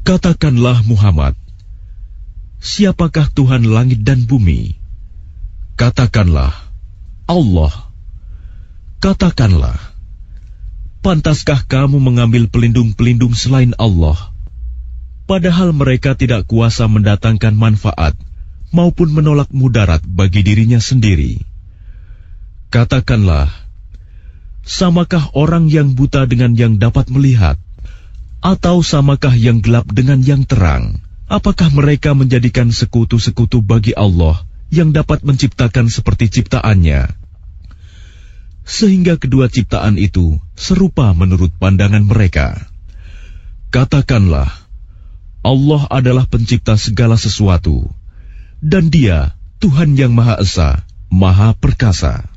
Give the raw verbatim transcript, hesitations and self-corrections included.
Katakanlah Muhammad, siapakah Tuhan langit dan bumi? Katakanlah, Allah. Katakanlah, pantaskah kamu mengambil pelindung-pelindung selain Allah, padahal mereka tidak kuasa mendatangkan manfaat maupun menolak mudarat bagi dirinya sendiri? Katakanlah, samakah orang yang buta dengan yang dapat melihat? Atau samakah yang gelap dengan yang terang? Apakah mereka menjadikan sekutu-sekutu bagi Allah yang dapat menciptakan seperti ciptaannya, sehingga kedua ciptaan itu serupa menurut pandangan mereka? Katakanlah, Allah adalah pencipta segala sesuatu, dan Dia Tuhan yang Maha Esa, Maha Perkasa.